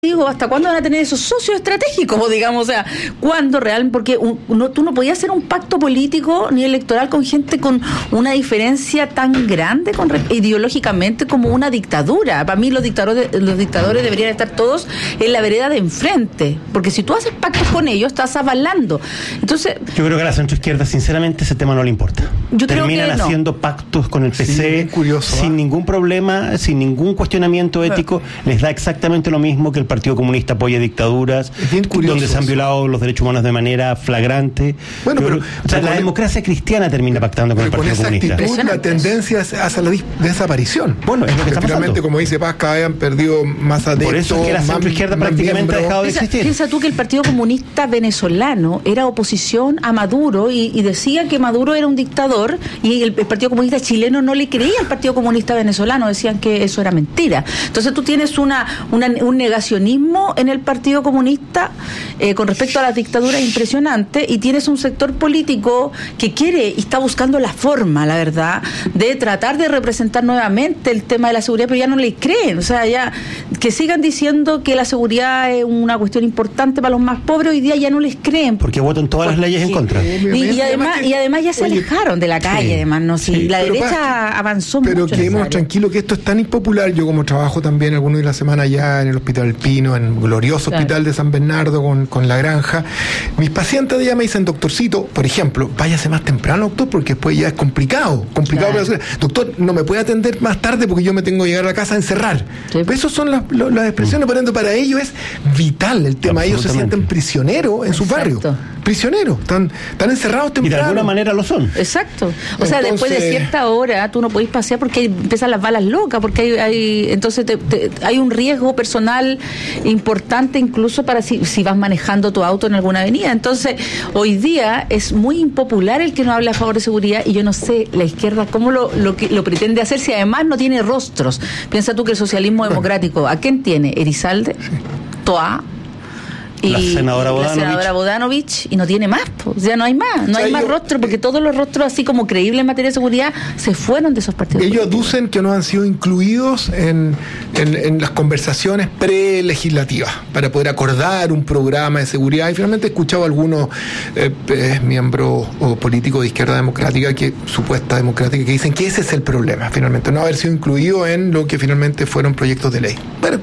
digo, ¿hasta cuándo van a tener esos socios estratégicos? Digamos, o sea, ¿cuándo realmente? Porque tú no podías hacer un pacto político ni electoral con gente con una diferencia tan grande ideológicamente como una dictadura. Para mí los dictadores deberían estar todos en la vereda de enfrente, porque si tú haces pactos con ellos, estás avalando. Entonces, yo creo que a la centroizquierda, sinceramente, ese tema no le importa. Terminan haciendo pactos con el PC sin ningún problema, sin ningún cuestionamiento ético. Les da exactamente lo mismo que el Partido Comunista apoya dictaduras donde se han violado los derechos humanos de manera flagrante. Bueno, la democracia cristiana termina pactando con el Partido Comunista. Actitud, la tendencia es hacia la desaparición. Bueno, es lo que está pasando. Como dice Paz, cada vez han perdido más adeptos. Por eso es que la centroizquierda prácticamente ha dejado de existir. Piensa tú que el Partido Comunista venezolano era oposición a Maduro y decía que Maduro era un dictador, y el Partido Comunista chileno no le creía al Partido Comunista venezolano, decían que eso era mentira. Entonces tú tienes un negacionismo en el Partido Comunista con respecto a las dictaduras impresionante, y tienes un sector político que quiere y está buscando la forma, la verdad, de tratar de representar nuevamente el tema de la seguridad, pero ya no le creen. O sea, ya que sigan diciendo que la seguridad es una cuestión importante para los más pobres, hoy día ya no les creen. Porque votan todas las leyes en contra. Y además ya se alejaron de la calle, además, ¿no? Sí, la derecha avanzó mucho. Pero quedémonos tranquilos que esto es tan impopular. Yo, como trabajo también algunos de la semana ya en el Hospital El Pino, en el glorioso hospital de San Bernardo con La Granja, mis pacientes de allá me dicen: doctorcito, por ejemplo, váyase más temprano, doctor, porque después ya es complicado para hacer. Doctor, no me puede atender más tarde porque yo me tengo que llegar a la casa a encerrar. Esas son las expresiones, por ejemplo, para ellos es vital el tema. Ellos se sienten prisioneros en sus barrios. Prisioneros, están encerrados temprano. Y de alguna manera lo son. Exacto. O sea, después de cierta hora tú no podés pasear porque empiezan las balas locas, porque entonces hay un riesgo personal importante, incluso para si vas manejando tu auto en alguna avenida. Entonces, hoy día es muy impopular el que no habla a favor de seguridad, y yo no sé la izquierda cómo lo pretende hacer si además no tiene rostros. Piensa tú que el socialismo democrático, ¿a quién tiene? Erizalde, Toá, y la senadora Bodanovich, y no tiene más, pues, ya no hay más, hay más rostros, porque todos los rostros así como creíbles en materia de seguridad se fueron de esos partidos. Ellos aducen que no han sido incluidos en las conversaciones prelegislativas para poder acordar un programa de seguridad, y finalmente he escuchado a algunos miembros o políticos de izquierda democrática, supuesta democrática, que dicen que ese es el problema, finalmente, no haber sido incluido en lo que finalmente fueron proyectos de ley. Bueno,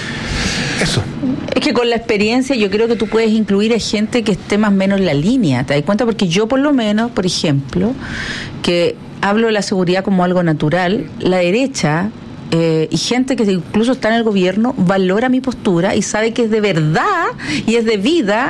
eso. Es que con la experiencia yo creo que tú puedes incluir a gente que esté más o menos en la línea, ¿te das cuenta? Porque yo, por lo menos, por ejemplo, que hablo de la seguridad como algo natural, la derecha y gente que incluso está en el gobierno valora mi postura y sabe que es de verdad y es de vida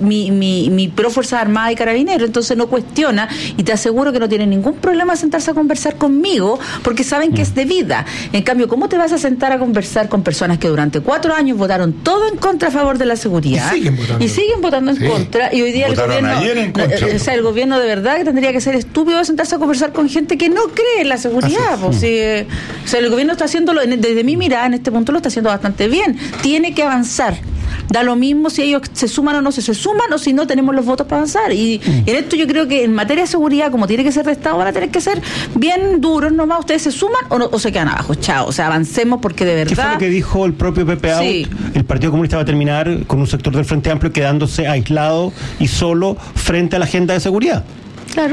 mi pro Fuerzas Armadas y Carabineros, entonces no cuestiona, y te aseguro que no tienen ningún problema sentarse a conversar conmigo porque saben que es de vida. En cambio, ¿cómo te vas a sentar a conversar con personas que durante 4 años votaron todo en contra a favor de la seguridad y siguen votando en contra, y hoy día el gobierno de verdad que tendría que ser estúpido de sentarse a conversar con gente que no cree en la seguridad? El gobierno está haciéndolo, desde mi mirada en este punto lo está haciendo bastante bien, tiene que avanzar, da lo mismo si ellos se suman o no se suman, o si no tenemos los votos para avanzar, y en esto yo creo que en materia de seguridad, como tiene que ser de Estado, van a tener que ser bien duros nomás. Ustedes se suman o se quedan abajo, chao, o sea, avancemos, porque de verdad. ¿Qué fue lo que dijo el propio Pepe Out? El Partido Comunista va a terminar con un sector del Frente Amplio quedándose aislado y solo frente a la agenda de seguridad. Claro.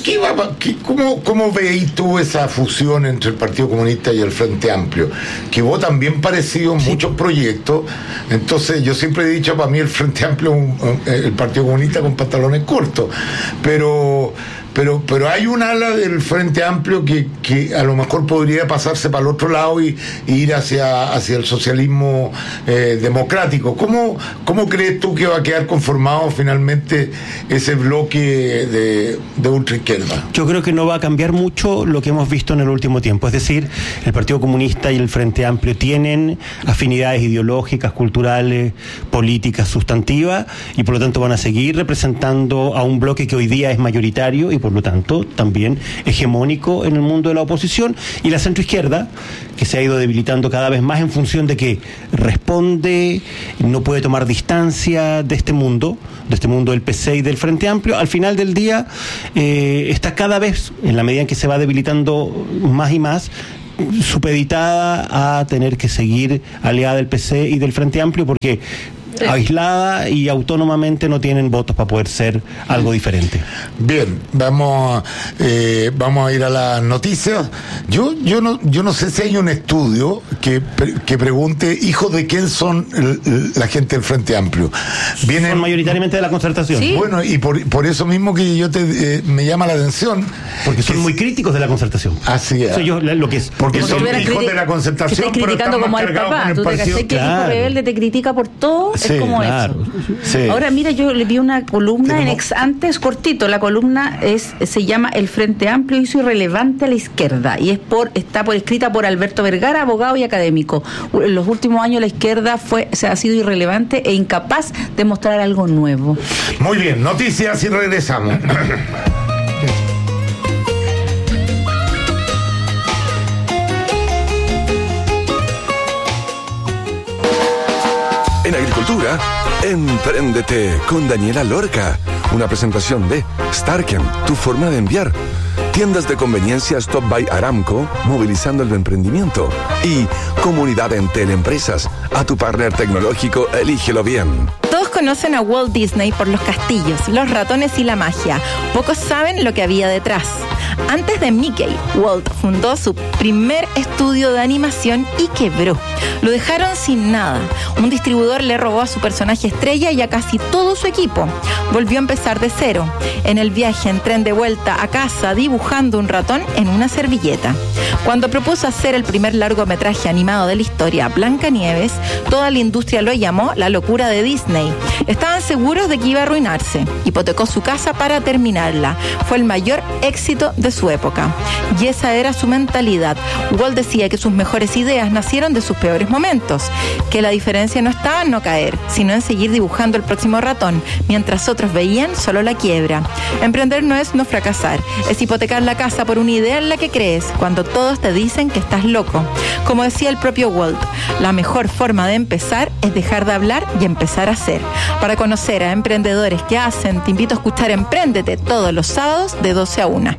¿Cómo veis tú esa fusión entre el Partido Comunista y el Frente Amplio? Que votan bien parecidos muchos proyectos. Entonces, yo siempre he dicho, para mí el Frente Amplio es el Partido Comunista con pantalones cortos. Pero hay un ala del Frente Amplio que a lo mejor podría pasarse para el otro lado y ir hacia el socialismo democrático. ¿Cómo crees tú que va a quedar conformado finalmente ese bloque de ultraizquierda? Yo creo que no va a cambiar mucho lo que hemos visto en el último tiempo. Es decir, el Partido Comunista y el Frente Amplio tienen afinidades ideológicas, culturales, políticas, sustantivas, y por lo tanto van a seguir representando a un bloque que hoy día es mayoritario y por lo tanto también hegemónico en el mundo de la oposición, y la centroizquierda, que se ha ido debilitando cada vez más en función de que responde, no puede tomar distancia de este mundo del PC y del Frente Amplio. Al final del día está cada vez, en la medida en que se va debilitando más y más, supeditada a tener que seguir aliada del PC y del Frente Amplio, porque aislada y autónomamente no tienen votos para poder ser algo diferente. Bien, vamos a ir a las noticias. Yo no sé si hay un estudio que pregunte hijos de quién son la gente del Frente Amplio. Son mayoritariamente de la Concertación. Sí. Bueno, y por eso mismo que me llama la atención, porque son muy críticos de la Concertación. Así es. Eso yo lo que es. Porque Como son si hijos de la Concertación, que pero criticando están como más al cargados papá. con Tú el te partido. cachai que el hijo Claro. rebelde te critica por todo. Sí, es como claro. eso. Sí. Ahora mira, yo le vi una columna en Tenemos- ex antes cortito. La columna se llama El Frente Amplio hizo irrelevante a la izquierda y está escrita por Alberto Vergara, abogado y académico. En los últimos años la izquierda ha sido irrelevante e incapaz de mostrar algo nuevo. Muy bien, noticias y regresamos. En agricultura, Empréndete con Daniela Lorca. Una presentación de Starken, tu forma de enviar. Tiendas de conveniencia Stop by Aramco, movilizando el emprendimiento. Y Comunidad Entel Empresas. A tu partner tecnológico, elígelo bien. Todos conocen a Walt Disney por los castillos, los ratones y la magia. Pocos saben lo que había detrás. Antes de Mickey, Walt fundó su primer estudio de animación y quebró. Lo dejaron sin nada. Un distribuidor le robó a su personaje estrella y a casi todo su equipo. Volvió a empezar de cero. En el viaje en tren de vuelta a casa, dibujando un ratón en una servilleta. Cuando propuso hacer el primer largometraje animado de la historia, Blancanieves, toda la industria lo llamó la locura de Disney. Estaban seguros de que iba a arruinarse. Hipotecó su casa para terminarla. Fue el mayor éxito de su época. Y esa era su mentalidad. Walt decía que sus mejores ideas nacieron de sus peores momentos. Que la diferencia no estaba en no caer, sino en seguir dibujando el próximo ratón, mientras otros veían solo la quiebra. Emprender no es no fracasar, es hipotecar la casa por una idea en la que crees, cuando todos te dicen que estás loco. Como decía el propio Walt, la mejor forma de empezar es dejar de hablar y empezar a hacer. Para conocer a emprendedores que hacen, te invito a escuchar Empréndete todos los sábados de 12 a 1.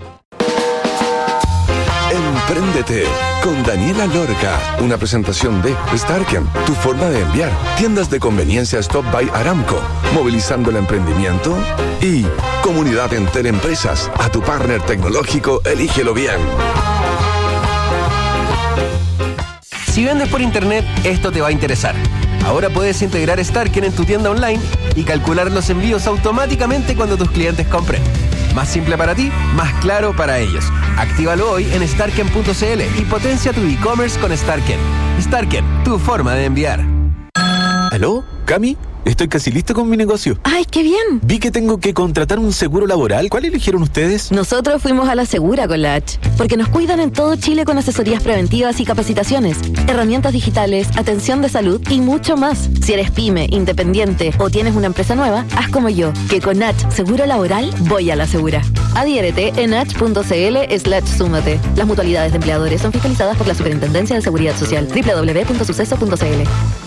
Empréndete con Daniela Lorca. Una presentación de Starken, tu forma de enviar. Tiendas de conveniencia Stop by Aramco, movilizando el emprendimiento. Y Comunidad Entel Empresas. A tu partner tecnológico, elígelo bien. Si vendes por internet, esto te va a interesar. Ahora puedes integrar Starken en tu tienda online y calcular los envíos automáticamente cuando tus clientes compren. Más simple para ti, más claro para ellos. Actívalo hoy en starken.cl y potencia tu e-commerce con Starken. Starken, tu forma de enviar. ¿Aló? ¿Cami? Estoy casi listo con mi negocio. ¡Ay, qué bien! Vi que tengo que contratar un seguro laboral. ¿Cuál eligieron ustedes? Nosotros fuimos a la Segura con la H, porque nos cuidan en todo Chile con asesorías preventivas y capacitaciones, herramientas digitales, atención de salud y mucho más. Si eres pyme, independiente o tienes una empresa nueva, haz como yo, que con H Seguro Laboral voy a la Segura. Adhiérete en h.cl/súmate. Las mutualidades de empleadores son fiscalizadas por la Superintendencia de Seguridad Social. www.suceso.cl.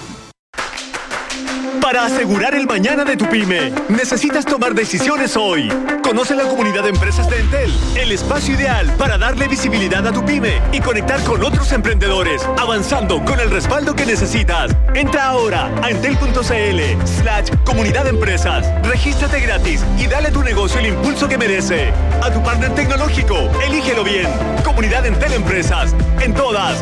Para asegurar el mañana de tu pyme, necesitas tomar decisiones hoy. Conoce la comunidad de empresas de Entel, el espacio ideal para darle visibilidad a tu pyme y conectar con otros emprendedores, avanzando con el respaldo que necesitas. Entra ahora a entel.cl/comunidad de empresas. Regístrate gratis y dale a tu negocio el impulso que merece. A tu partner tecnológico, elígelo bien. Comunidad Entel Empresas. En todas.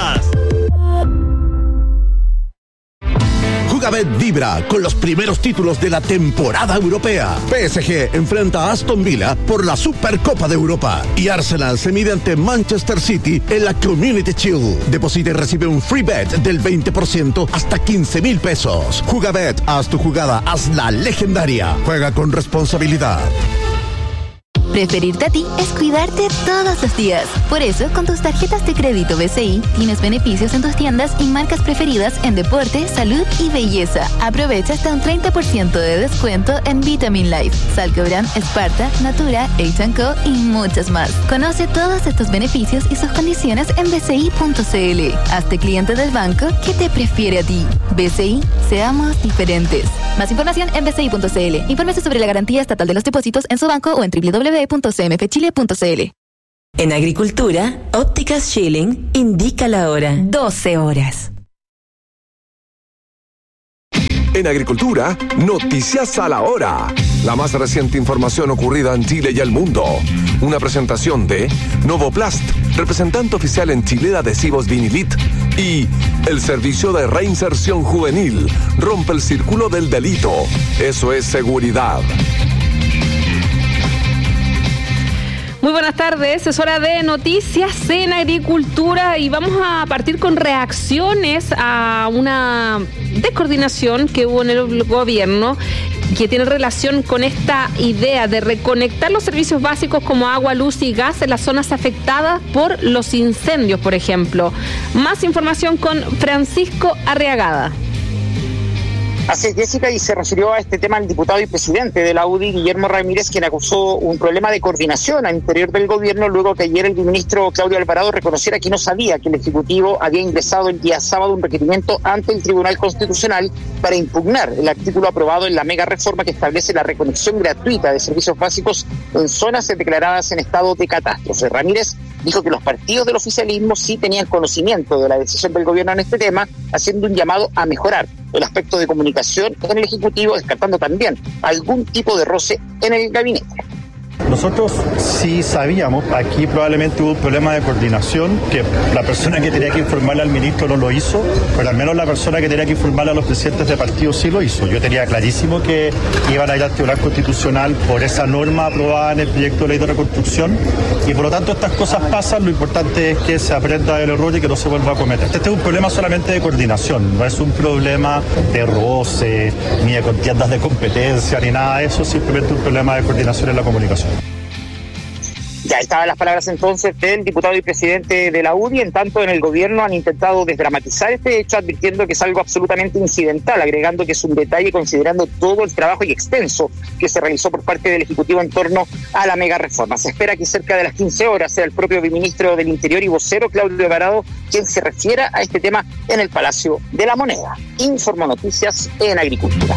Jugabet vibra con los primeros títulos de la temporada europea. PSG enfrenta a Aston Villa por la Supercopa de Europa y Arsenal se mide ante Manchester City en la Community Shield. Deposita y recibe un free bet del 20% hasta 15,000 pesos. Jugabet, haz tu jugada, hazla legendaria. Juega con responsabilidad. Preferirte a ti es cuidarte todos los días. Por eso, con tus tarjetas de crédito BCI, tienes beneficios en tus tiendas y marcas preferidas en deporte, salud y belleza. Aprovecha hasta un 30% de descuento en Vitamin Life, Salcobran, Sparta, Natura, H&Co y muchas más. Conoce todos estos beneficios y sus condiciones en bci.cl. Hazte cliente del banco que te prefiere a ti. BCI, seamos diferentes. Más información en bci.cl. Infórmese sobre la garantía estatal de los depósitos en su banco o en www.cmfchile.cl. En agricultura, Ópticas Schilling indica la hora. 12 horas. En agricultura, noticias a la hora. La más reciente información ocurrida en Chile y el mundo. Una presentación de Novoplast, representante oficial en Chile de adhesivos Vinilit. Y el servicio de reinserción juvenil rompe el círculo del delito. Eso es seguridad. Muy buenas tardes, es hora de noticias en agricultura y vamos a partir con reacciones a una descoordinación que hubo en el gobierno que tiene relación con esta idea de reconectar los servicios básicos como agua, luz y gas en las zonas afectadas por los incendios, por ejemplo. Más información con Francisco Arriagada. Así es, Jessica, y se refirió a este tema el diputado y presidente de la UDI, Guillermo Ramírez, quien acusó un problema de coordinación al interior del gobierno luego que ayer el ministro Claudio Alvarado reconociera que no sabía que el Ejecutivo había ingresado el día sábado un requerimiento ante el Tribunal Constitucional para impugnar el artículo aprobado en la mega reforma que establece la reconexión gratuita de servicios básicos en zonas declaradas en estado de catástrofe. Ramírez dijo que los partidos del oficialismo sí tenían conocimiento de la decisión del gobierno en este tema, haciendo un llamado a mejorar el aspecto de comunicación en el Ejecutivo, descartando también algún tipo de roce en el gabinete. Nosotros sí sabíamos, aquí probablemente hubo un problema de coordinación, que la persona que tenía que informarle al ministro no lo hizo, pero al menos la persona que tenía que informarle a los presidentes de partidos sí lo hizo. Yo tenía clarísimo que iban a ir al Tribunal Constitucional por esa norma aprobada en el proyecto de ley de reconstrucción y por lo tanto estas cosas pasan, lo importante es que se aprenda del error y que no se vuelva a cometer. Este es un problema solamente de coordinación, no es un problema de roce, ni de contiendas de competencia, ni nada de eso, simplemente un problema de coordinación en la comunicación. Ya estaban las palabras entonces del diputado y presidente de la UDI. En tanto, en el gobierno han intentado desdramatizar este hecho, advirtiendo que es algo absolutamente incidental, agregando que es un detalle considerando todo el trabajo y extenso que se realizó por parte del Ejecutivo en torno a la mega reforma. Se espera que cerca de las 15 horas sea el propio ministro del Interior y vocero, Claudio Alvarado, quien se refiera a este tema en el Palacio de la Moneda. Informó Noticias en Agricultura.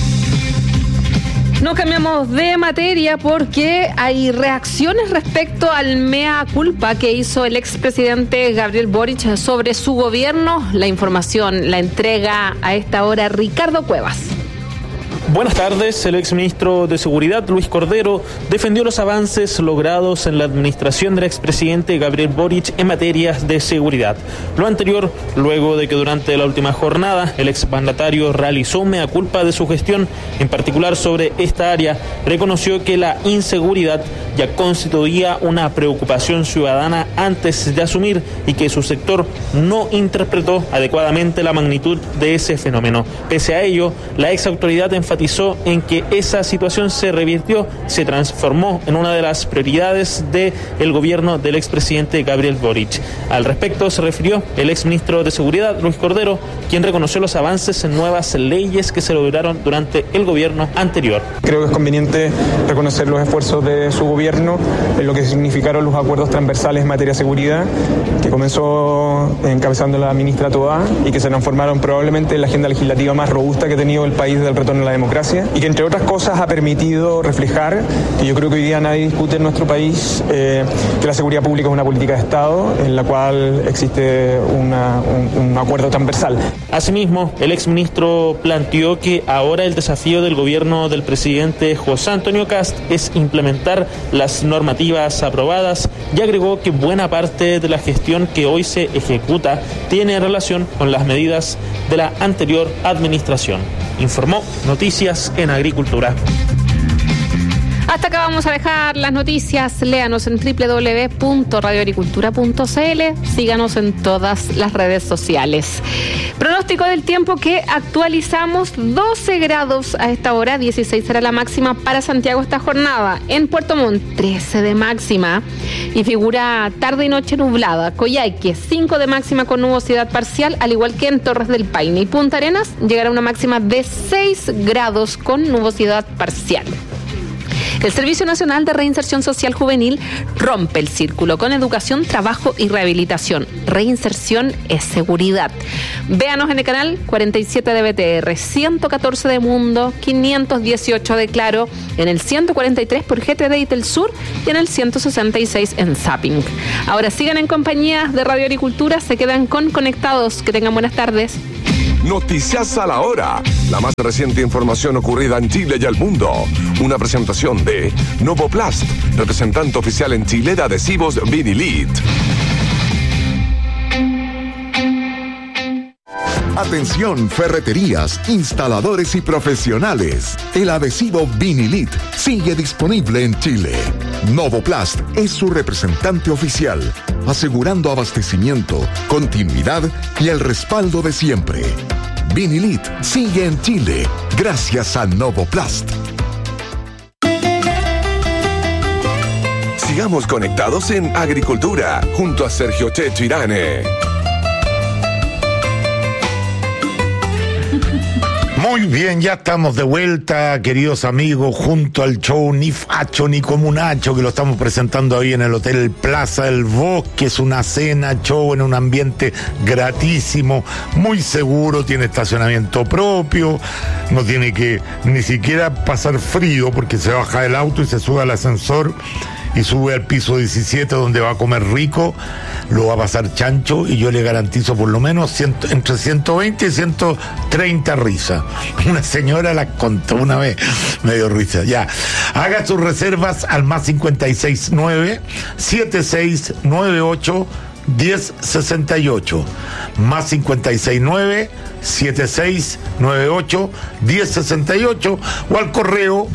No cambiamos de materia porque hay reacciones respecto al mea culpa que hizo el expresidente Gabriel Boric sobre su gobierno. La información la entrega a esta hora Ricardo Cuevas. Buenas tardes. El exministro de Seguridad, Luis Cordero, defendió los avances logrados en la administración del expresidente Gabriel Boric en materias de seguridad. Lo anterior, luego de que durante la última jornada el exmandatario realizó un mea culpa de su gestión, en particular sobre esta área, reconoció que la inseguridad ya constituía una preocupación ciudadana antes de asumir y que su sector no interpretó adecuadamente la magnitud de ese fenómeno. Pese a ello, la exautoridad enfatizó en que esa situación se revirtió, se transformó en una de las prioridades del gobierno del expresidente Gabriel Boric. Al respecto se refirió el exministro de Seguridad, Luis Cordero, quien reconoció los avances en nuevas leyes que se lograron durante el gobierno anterior. Creo que es conveniente reconocer los esfuerzos de su gobierno en lo que significaron los acuerdos transversales en materia de seguridad, que comenzó encabezando la ministra Tobá y que se transformaron probablemente en la agenda legislativa más robusta que ha tenido el país desde el retorno a la democracia, y que entre otras cosas ha permitido reflejar, que yo creo que hoy día nadie discute en nuestro país, que la seguridad pública es una política de Estado en la cual existe un acuerdo transversal. Asimismo, el exministro planteó que ahora el desafío del gobierno del presidente José Antonio Kast es implementar las normativas aprobadas y agregó que buena parte de la gestión que hoy se ejecuta tiene relación con las medidas de la anterior administración. Informó Noticias en Agricultura. Hasta acá vamos a dejar las noticias. Léanos en www.radioagricultura.cl. Síganos en todas las redes sociales. Pronóstico del tiempo que actualizamos: 12 grados a esta hora, 16 será la máxima para Santiago esta jornada. En Puerto Montt, 13 de máxima y figura tarde y noche nublada. Coyhaique, 5 de máxima con nubosidad parcial, al igual que en Torres del Paine. Y Punta Arenas llegará a una máxima de 6 grados con nubosidad parcial. El Servicio Nacional de Reinserción Social Juvenil rompe el círculo con educación, trabajo y rehabilitación. Reinserción es seguridad. Véanos en el canal 47 de BTR, 114 de Mundo, 518 de Claro, en el 143 por GTD y Telsur y en el 166 en Zapping. Ahora sigan en compañía de Radio Agricultura, se quedan con Conectados. Que tengan buenas tardes. Noticias a la hora. La más reciente información ocurrida en Chile y el mundo. Una presentación de Novoplast, representante oficial en Chile de adhesivos Vinilit. Atención, ferreterías, instaladores y profesionales. El adhesivo Vinilit sigue disponible en Chile. Novoplast es su representante oficial, asegurando abastecimiento, continuidad y el respaldo de siempre. Vinilit sigue en Chile gracias a Novoplast. Sigamos conectados en Agricultura junto a Sergio Checho Irane. Muy bien, ya estamos de vuelta, queridos amigos, junto al show Ni Facho ni Comunacho, que lo estamos presentando ahí en el Hotel Plaza del Bosque. Es una cena, show en un ambiente gratísimo, muy seguro, tiene estacionamiento propio, no tiene que ni siquiera pasar frío porque se baja del auto y se sube al ascensor y sube al piso 17 donde va a comer rico, lo va a pasar chancho y yo le garantizo por lo menos entre 120 y 130 risas. Una señora la contó una vez, me dio risa. Ya, haga sus reservas al más 569 7698 1068, más 569 7698 1068 o al correo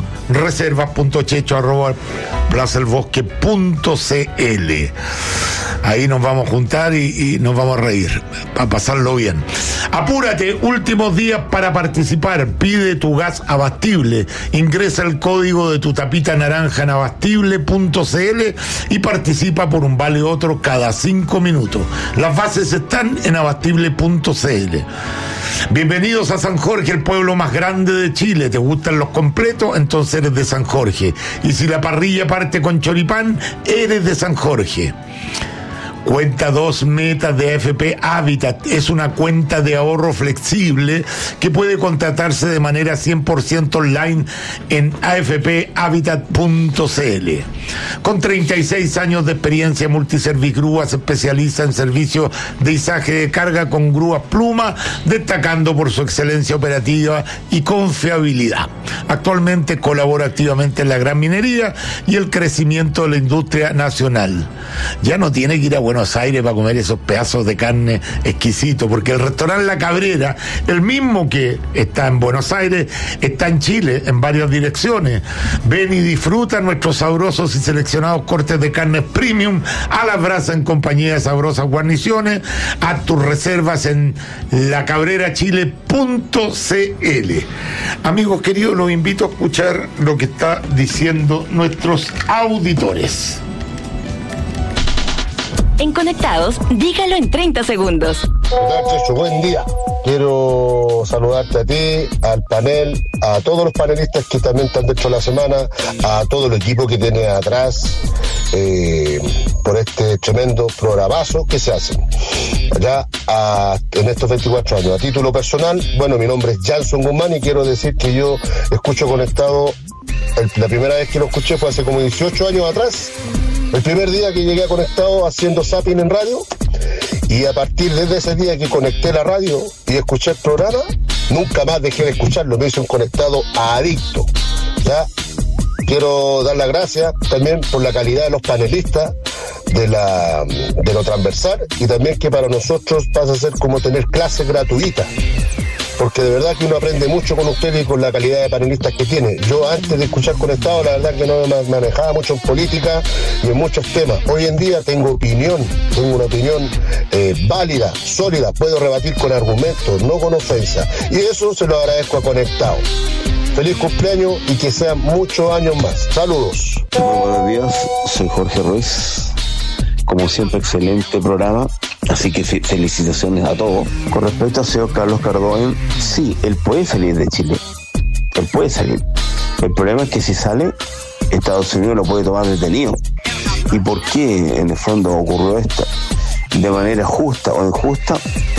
reservas.checho@plazaelbosque.cl. Ahí nos vamos a juntar y nos vamos a reír, para pasarlo bien. Apúrate, últimos días para participar. Pide tu gas abastible. Ingresa el código de tu tapita naranja en abastible.cl y participa por un vale otro cada 5 minutos. Las bases están en abastible.cl. Bienvenidos a San Jorge, el pueblo más grande de Chile. ¿Te gustan los completos? Entonces eres de San Jorge. Y si la parrilla parte con choripán, eres de San Jorge. Cuenta 2 metas de AFP Habitat. Es una cuenta de ahorro flexible que puede contratarse de manera 100% online en afphabitat.cl. Con 36 años de experiencia, Multiservigrúa se especializa en servicios de izaje de carga con grúas Pluma, destacando por su excelencia operativa y confiabilidad. Actualmente colabora activamente en la gran minería y el crecimiento de la industria nacional. Ya no tiene que ir a Buenos Aires para comer esos pedazos de carne exquisitos, porque el restaurante La Cabrera, el mismo que está en Buenos Aires, está en Chile, en varias direcciones. Ven y disfruta nuestros sabrosos y seleccionados cortes de carne premium a la brasa en compañía de sabrosas guarniciones. Haz tus reservas en lacabrerachile.cl. Amigos queridos, los invito a escuchar lo que está diciendo nuestros auditores. En Conectados, dígalo en 30 segundos. Buen día. Quiero saludarte a ti, al panel, a todos los panelistas que también están dentro de la semana, a todo el equipo que tiene atrás, por este tremendo programazo que se hace. Ya en estos 24 años. A título personal, bueno, mi nombre es Janson Guzmán y quiero decir que yo escucho Conectado. La primera vez que lo escuché fue hace como 18 años atrás. El primer día que llegué a Conectado haciendo zapping en radio, y a partir de ese día que conecté la radio y escuché el programa, nunca más dejé de escucharlo. Me hizo un Conectado adicto. ¿Ya? Quiero dar las gracias también por la calidad de los panelistas, de lo transversal, y también que para nosotros pasa a ser como tener clases gratuitas. Porque de verdad que uno aprende mucho con ustedes y con la calidad de panelistas que tiene. Yo antes de escuchar Conectado, la verdad que no me manejaba mucho en política y en muchos temas. Hoy en día tengo una opinión válida, sólida, puedo rebatir con argumentos, no con ofensa. Y eso se lo agradezco a Conectado. Feliz cumpleaños y que sean muchos años más. Saludos. Muy buenos días, soy Jorge Ruiz. Como siempre, excelente programa, así que felicitaciones a todos. Con respecto al señor Carlos Cardoen, sí, él puede salir de Chile, él puede salir. El problema es que si sale, Estados Unidos lo puede tomar detenido. ¿Y por qué en el fondo ocurrió esto? De manera justa o injusta,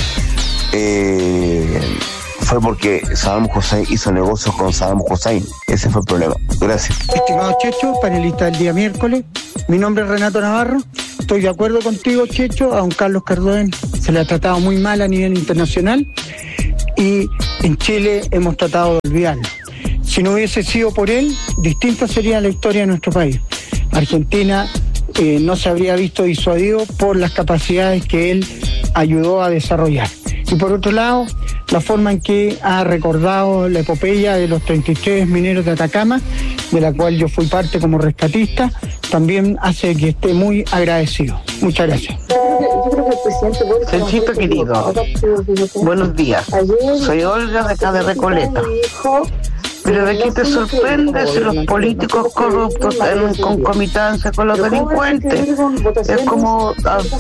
fue porque Saddam Hussein hizo negocios con Saddam Hussein. Ese fue el problema. Gracias. Estimado Checho, panelista del día miércoles, mi nombre es Renato Navarro. Estoy de acuerdo contigo, Checho. A don Carlos Cardoen se le ha tratado muy mal a nivel internacional y en Chile hemos tratado de olvidarlo. Si no hubiese sido por él, distinta sería la historia de nuestro país. Argentina no se habría visto disuadido por las capacidades que él ayudó a desarrollar. Y por otro lado, la forma en que ha recordado la epopeya de los 33 mineros de Atacama, de la cual yo fui parte como rescatista, también hace que esté muy agradecido. Muchas gracias. Sergito querido, buenos días. Soy Olga de acá de Recoleta. Pero ¿de qué te sorprende si los políticos corruptos están en concomitancia con los delincuentes? Es como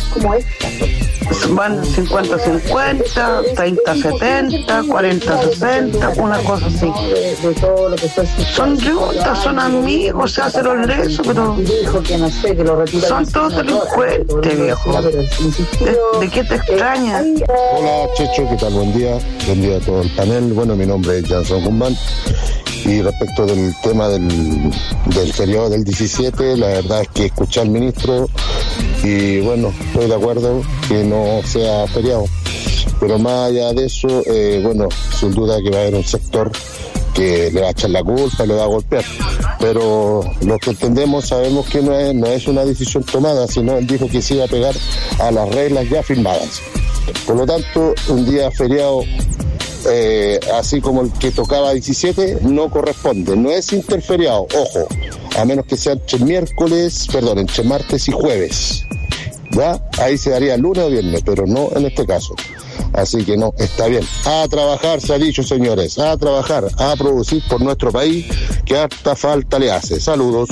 van 50-50, 30-70, 40-60, una cosa así. Son yuntas, son amigos, se hacen los lesos, pero son todos delincuentes, viejo. ¿De qué te extraña? Hola, Checho, ¿qué tal? Buen día a todo el panel. Bueno, mi nombre es Janson Guzmán. Y respecto del tema del feriado del 17, la verdad es que escuché al ministro y bueno, estoy de acuerdo que no sea feriado. Pero más allá de eso, bueno, sin duda que va a haber un sector que le va a echar la culpa, le va a golpear. Pero los que entendemos sabemos que no es una decisión tomada, sino él dijo que se iba a pegar a las reglas ya firmadas. Por lo tanto, un día feriado así como el que tocaba 17 no corresponde, no es interferiado, ojo, a menos que sea entre martes y jueves, ¿ya? Ahí se daría lunes o viernes, pero no en este caso. Así que no, está bien. A trabajar, se ha dicho, señores, a trabajar, a producir por nuestro país, que harta falta le hace. Saludos.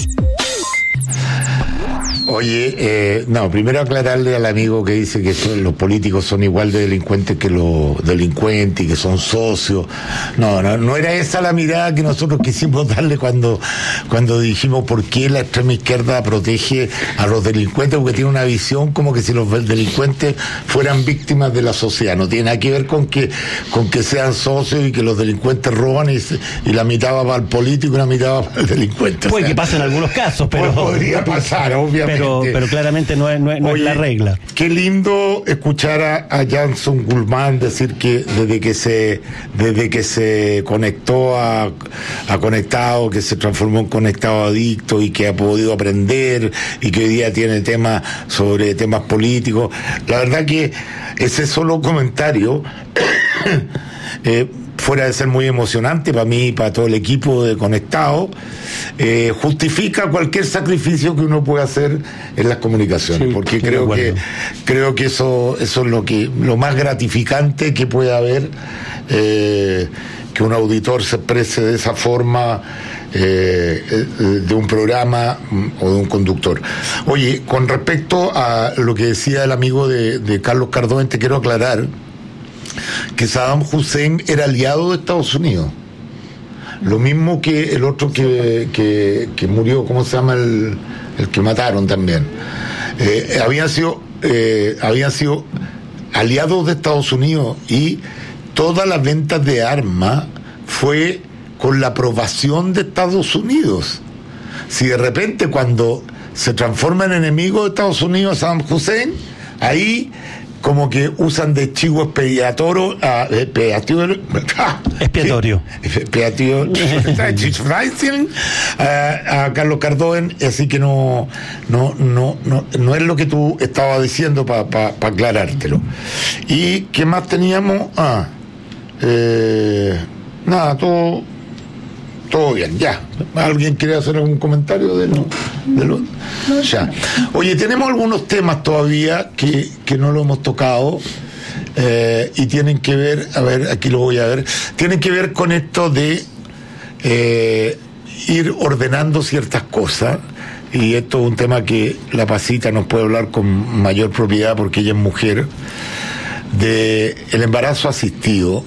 Oye, primero aclararle al amigo que dice que los políticos son igual de delincuentes que los delincuentes y que son socios. No era esa la mirada que nosotros quisimos darle cuando dijimos por qué la extrema izquierda protege a los delincuentes, porque tiene una visión como que si los delincuentes fueran víctimas de la sociedad. No tiene nada que ver con que sean socios y que los delincuentes roban y la mitad va para el político y la mitad va para el delincuente. Puede que pase en algunos casos, pero podría pasar, obviamente. Pero claramente no es la regla. Qué lindo escuchar a Janson Guzmán decir que desde que se conectó a Conectado, que se transformó en Conectado Adicto y que ha podido aprender y que hoy día tiene temas sobre temas políticos. La verdad que ese solo comentario fuera de ser muy emocionante para mí y para todo el equipo de Conectado, justifica cualquier sacrificio que uno pueda hacer en las comunicaciones, sí, porque creo que eso es lo más gratificante que puede haber, que un auditor se exprese de esa forma de un programa o de un conductor. Oye, con respecto a lo que decía el amigo de Carlos Cardoen, te quiero aclarar que Saddam Hussein era aliado de Estados Unidos, lo mismo que el otro que murió, ¿cómo se llama? El que mataron también, habían sido aliados de Estados Unidos, y todas las ventas de armas fue con la aprobación de Estados Unidos. Si de repente cuando se transforma en enemigo de Estados Unidos Saddam Hussein, ahí como que usan de chivo expiatorio a Carlos Cardoen, así que no es lo que tú estabas diciendo para aclarártelo. ¿Y qué más teníamos? Nada, todo bien, ya. ¿Alguien quiere hacer algún comentario de lo? Ya. Oye, tenemos algunos temas todavía que no lo hemos tocado, y tienen que ver, a ver, aquí lo voy a ver, tienen que ver con esto de ir ordenando ciertas cosas, y esto es un tema que la Pasita nos puede hablar con mayor propiedad porque ella es mujer. de el embarazo asistido,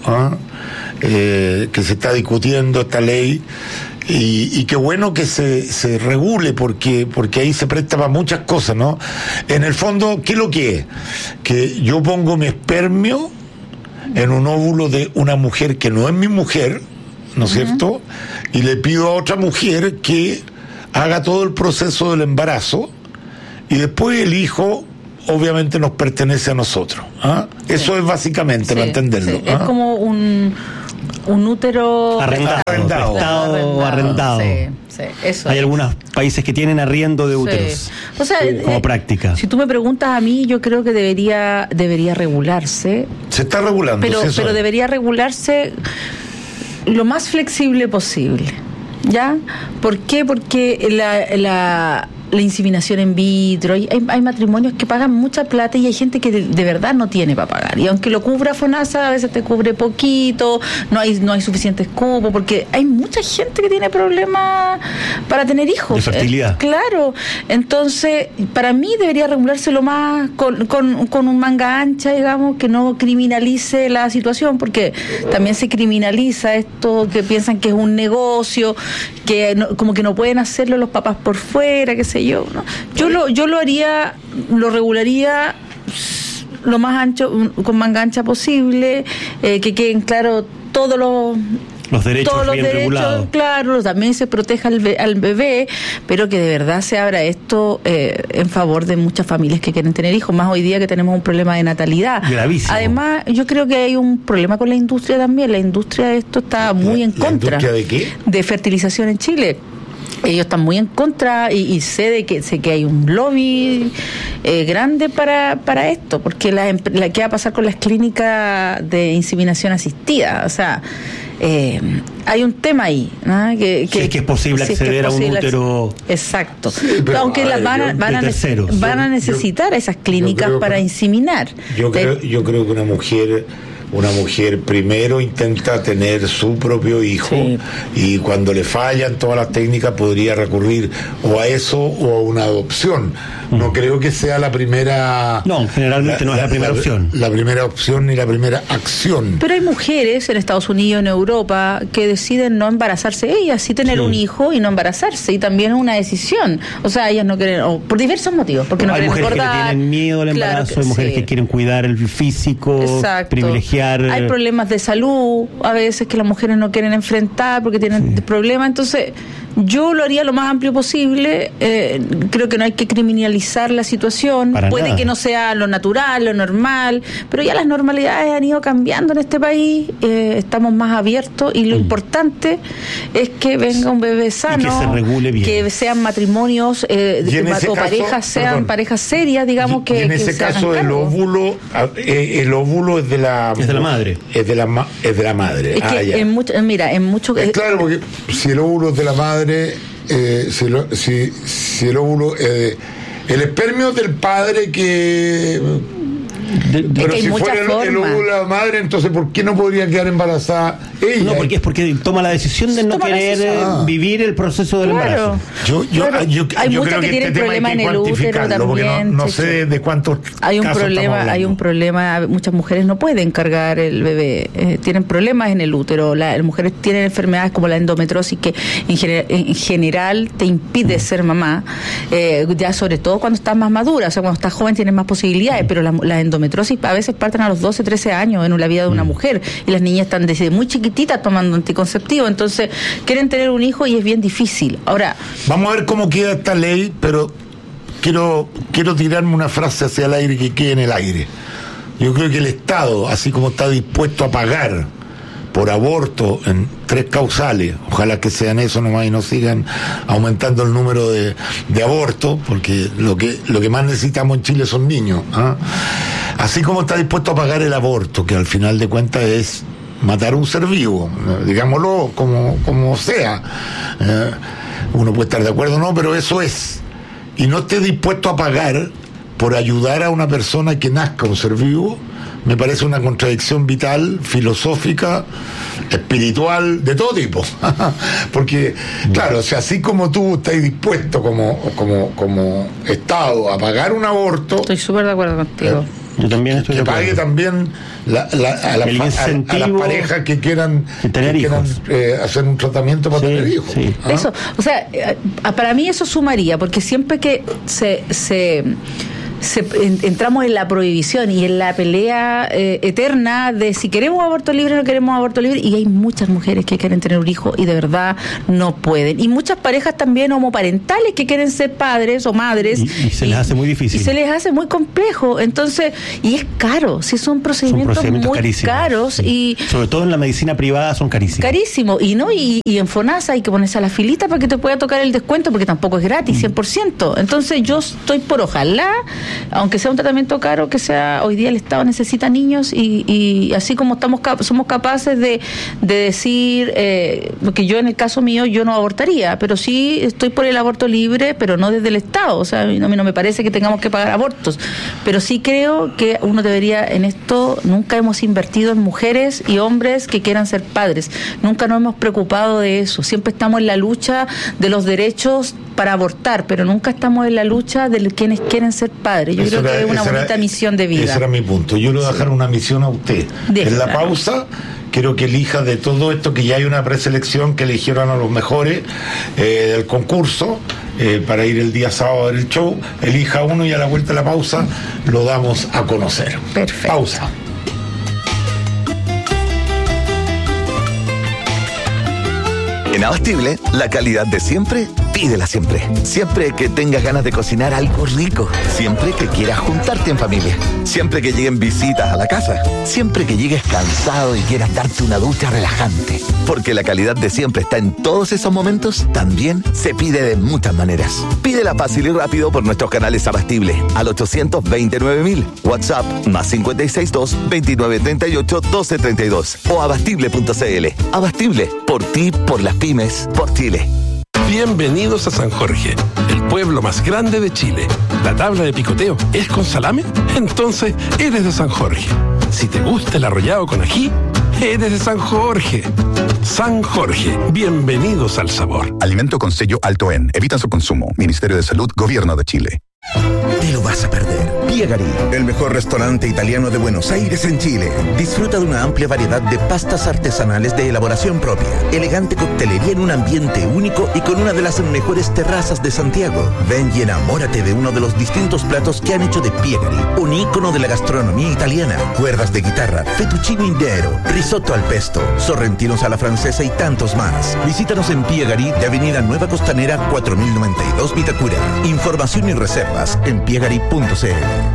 que se está discutiendo esta ley, y qué bueno que se regule, porque ahí se presta para muchas cosas, ¿no? En el fondo, ¿qué es lo que es? Que yo pongo mi espermio en un óvulo de una mujer que no es mi mujer, ¿no es cierto? Y le pido a otra mujer que haga todo el proceso del embarazo, y después el hijo obviamente nos pertenece a nosotros. Eso es básicamente, para entenderlo. Es como un útero arrendado. Sí, eso hay algunos países que tienen arriendo de úteros, o sea, como práctica. Si tú me preguntas a mí, yo creo que debería regularse. Se está regulando. Pero debería regularse lo más flexible posible. ¿Ya? ¿Por qué? Porque la inseminación in vitro, hay matrimonios que pagan mucha plata y hay gente que de verdad no tiene para pagar, y aunque lo cubra FONASA, a veces te cubre poquito, no hay suficientes cupos, porque hay mucha gente que tiene problemas para tener hijos, de fertilidad. Claro, entonces para mí debería regularse lo más con un manga ancha, digamos, que no criminalice la situación, porque también se criminaliza esto, que piensan que es un negocio, que como que no pueden hacerlo los papás por fuera, qué sé yo, ¿no? Yo lo haría, lo regularía lo más ancho, con manga ancha posible, que queden claro todos los derechos bien regulados. Claro, también se proteja al bebé, pero que de verdad se abra esto en favor de muchas familias que quieren tener hijos, más hoy día que tenemos un problema de natalidad. Gravísimo. Además, yo creo que hay un problema con la industria también. La industria de esto está muy en contra. ¿La industria de qué? De fertilización en Chile. Ellos están muy en contra y sé que hay un lobby grande para esto, porque ¿qué va a pasar con las clínicas de inseminación asistida? O sea, hay un tema ahí, ¿no? Si es que es posible acceder a un útero. Exacto. Sí, pero, aunque van a necesitar esas clínicas para inseminar. Yo creo que una mujer primero intenta tener su propio hijo, y cuando le fallan todas las técnicas podría recurrir o a eso o a una adopción. No creo que sea la primera... No, generalmente no es la primera opción. La primera opción ni la primera acción. Pero hay mujeres en Estados Unidos, en Europa, que deciden no embarazarse ellas, sí tener un hijo y no embarazarse, y también es una decisión. O sea, ellas no quieren, por diversos motivos, porque no hay quieren engordar. Hay mujeres que tienen miedo al embarazo, hay mujeres que quieren cuidar el físico, privilegiar... Hay problemas de salud, a veces que las mujeres no quieren enfrentar porque tienen problemas, entonces yo lo haría lo más amplio posible. Creo que no hay que criminalizar la situación. Puede nada. Que no sea lo natural, lo normal, pero ya las normalidades han ido cambiando en este país, estamos más abiertos, y lo importante es que venga un bebé sano, y que se regule bien, que sean matrimonios o parejas, sean parejas serias, digamos, que en ese caso el óvulo es de la madre. Es de la madre. Es que en muchos claro, porque si el óvulo es de la madre, si el óvulo el espermio del padre, pero si fuera el óvulo de la madre, entonces ¿por qué no podría quedar embarazada ella? No, porque toma la decisión de no querer vivir el proceso del embarazo. Hay muchas que tienen problemas en el útero también. No sé de cuántos hay un problema, muchas mujeres no pueden cargar el bebé, tienen problemas en el útero. Las mujeres tienen enfermedades como la endometriosis, que en general te impide ser mamá, ya sobre todo cuando estás más madura. O sea, cuando estás joven tienes más posibilidades, pero la endometriosis a veces parten a los 12, 13 años en la vida de una mujer, y las niñas están desde muy chiquititas tomando anticonceptivos, entonces quieren tener un hijo y es bien difícil. Ahora, vamos a ver cómo queda esta ley, pero quiero tirarme una frase hacia el aire que quede en el aire. Yo creo que el Estado, así como está dispuesto a pagar por aborto en 3 causales, ojalá que sean eso nomás y no sigan aumentando el número de abortos, porque lo que más necesitamos en Chile son niños, así como está dispuesto a pagar el aborto, que al final de cuentas es matar un ser vivo, digámoslo como sea, uno puede estar de acuerdo o no, pero eso es, y no esté dispuesto a pagar por ayudar a una persona que nazca un ser vivo, me parece una contradicción vital, filosófica, espiritual, de todo tipo. Porque, claro, o sea, así como tú estás dispuesto como Estado a pagar un aborto... Estoy súper de acuerdo contigo. Yo también estoy de acuerdo. Que pague también a las parejas que quieran hacer un tratamiento para tener hijos. Sí. Eso, o sea, para mí eso sumaría, porque siempre que entramos en la prohibición y en la pelea eterna de si queremos aborto libre o no queremos aborto libre, y hay muchas mujeres que quieren tener un hijo y de verdad no pueden, y muchas parejas también homoparentales que quieren ser padres o madres y se les hace muy difícil y se les hace muy complejo, entonces, y es caro, si son procedimientos muy carísimos. Caros, y sobre todo en la medicina privada son carísimos y en FONASA hay que ponerse a la filita para que te pueda tocar el descuento, porque tampoco es gratis 100%. Entonces yo estoy por, ojalá, aunque sea un tratamiento caro, que sea, hoy día el Estado necesita niños, y así como somos capaces de decir, porque yo en el caso mío yo no abortaría, pero sí estoy por el aborto libre, pero no desde el Estado, o sea, a mí no me parece que tengamos que pagar abortos, pero sí creo que uno debería, en esto nunca hemos invertido en mujeres y hombres que quieran ser padres, nunca nos hemos preocupado de eso, siempre estamos en la lucha de los derechos para abortar, pero nunca estamos en la lucha de quienes quieren ser padres. Yo creo que es una bonita misión de vida. Ese era mi punto. Yo le voy a dejar una misión a usted. En la pausa, quiero que elija de todo esto, que ya hay una preselección que eligieron a los mejores del concurso para ir el día sábado a ver el show. Elija uno y a la vuelta de la pausa lo damos a conocer. Perfecto. Pausa. En Abastible, la calidad de siempre, pídela siempre. Siempre que tengas ganas de cocinar algo rico. Siempre que quieras juntarte en familia. Siempre que lleguen visitas a la casa. Siempre que llegues cansado y quieras darte una ducha relajante. Porque la calidad de siempre está en todos esos momentos, también se pide de muchas maneras. Pídela fácil y rápido por nuestros canales Abastible al 829.000, WhatsApp +562 2938 1232 o abastible.cl. Abastible, por ti, por las pymes, por Chile. Bienvenidos a San Jorge, el pueblo más grande de Chile. ¿La tabla de picoteo es con salame? Entonces eres de San Jorge. Si te gusta el arrollado con ají, eres de San Jorge. San Jorge, bienvenidos al sabor. Alimento con sello alto en. Evita su consumo. Ministerio de Salud, Gobierno de Chile. Te lo vas a perder. Piegari, el mejor restaurante italiano de Buenos Aires en Chile. Disfruta de una amplia variedad de pastas artesanales de elaboración propia, elegante coctelería en un ambiente único y con una de las mejores terrazas de Santiago. Ven y enamórate de uno de los distintos platos que han hecho de Piegari, un ícono de la gastronomía italiana. Cuerdas de guitarra, fettuccine intero, risotto al pesto, sorrentinos a la francesa y tantos más. Visítanos en Piegari de Avenida Nueva Costanera 4092 Vitacura. Información y reservas en piegari.cl.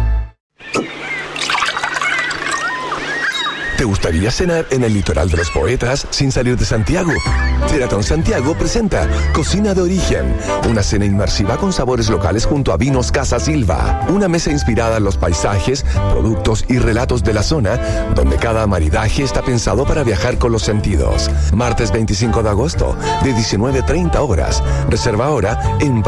¿Te gustaría cenar en el litoral de los poetas sin salir de Santiago? Sheraton Santiago presenta Cocina de Origen, una cena inmersiva con sabores locales junto a Vinos Casa Silva, una mesa inspirada en los paisajes, productos y relatos de la zona, donde cada maridaje está pensado para viajar con los sentidos. Martes 25 de agosto, de 19:30 horas. Reserva ahora en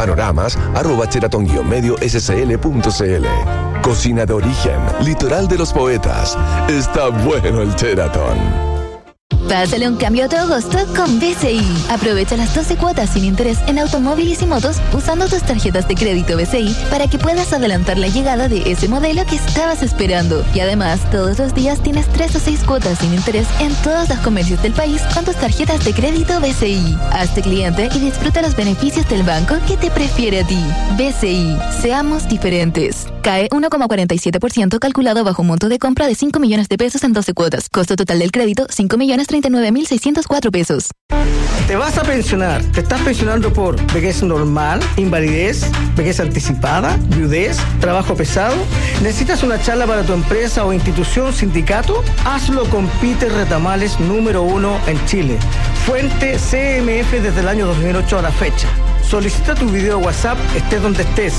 panoramas@sheraton-sl.cl. Cocina de Origen, litoral de los poetas. Está bueno el Sheraton. Pásale un cambio a tu agosto con BCI. Aprovecha las 12 cuotas sin interés en automóviles y motos usando tus tarjetas de crédito BCI para que puedas adelantar la llegada de ese modelo que estabas esperando. Y además, todos los días tienes 3 o 6 cuotas sin interés en todos los comercios del país con tus tarjetas de crédito BCI. Hazte cliente y disfruta los beneficios del banco que te prefiere a ti. BCI. Seamos diferentes. Cae 1,47% calculado bajo un monto de compra de 5 millones de pesos en 12 cuotas. Costo total del crédito, 5.039.604 pesos. Te vas a pensionar. Te estás pensionando por vejez normal, invalidez, vejez anticipada, viudez, trabajo pesado. ¿Necesitas una charla para tu empresa o institución, sindicato? Hazlo con Peter Retamales, número 1 en Chile. Fuente CMF desde el año 2008 a la fecha. Solicita tu video WhatsApp, estés donde estés.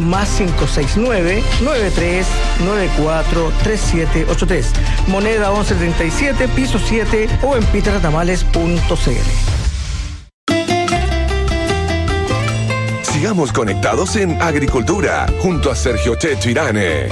+569-9394-3783. Moneda 1137, piso 7 o en peterretamales.cl. Sigamos conectados en Agricultura, junto a Sergio Checho Irane.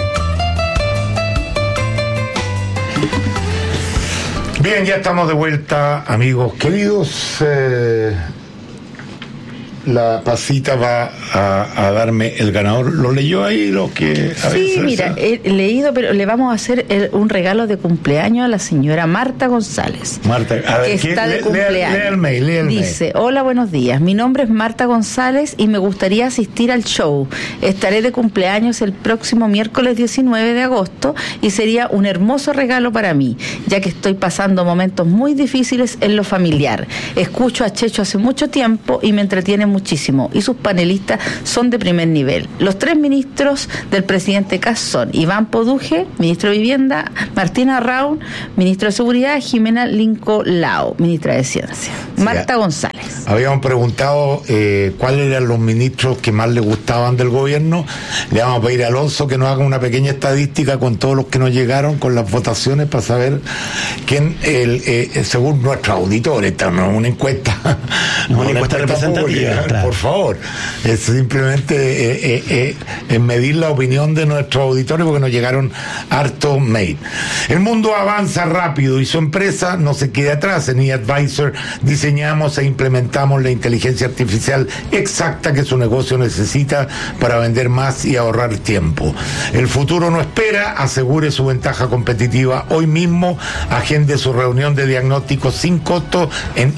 Bien, ya estamos de vuelta, amigos queridos. la Pasita va a darme el ganador. ¿Lo leyó ahí lo que...? Sí, mira, he leído, pero le vamos a hacer un regalo de cumpleaños a la señora Marta González. Marta, a ver, que está de cumpleaños. Lea el mail. Dice, hola, buenos días. Mi nombre es Marta González y me gustaría asistir al show. Estaré de cumpleaños el próximo miércoles 19 de agosto y sería un hermoso regalo para mí, ya que estoy pasando momentos muy difíciles en lo familiar. Escucho a Checho hace mucho tiempo y me entretiene muchísimo, y sus panelistas son de primer nivel. Los 3 ministros del presidente Kast son Iván Poduje, ministro de Vivienda, Martina Raun, ministro de Seguridad, Jimena Lincolao, ministra de Ciencia. Marta González. Habíamos preguntado cuáles eran los ministros que más le gustaban del gobierno. Le vamos a pedir a Alonso que nos haga una pequeña estadística con todos los que nos llegaron, con las votaciones, para saber quién, según nuestros auditores, esta no es una encuesta. Una encuesta representativa, pública, claro. Por favor, es simplemente medir la opinión de nuestros auditores, porque nos llegaron harto mail. El mundo avanza rápido y su empresa no se queda atrás. En eAdvisor diseñamos e implementamos la inteligencia artificial exacta que su negocio necesita para vender más y ahorrar tiempo. El futuro no espera, asegure su ventaja competitiva hoy mismo. Agende su reunión de diagnóstico sin costo en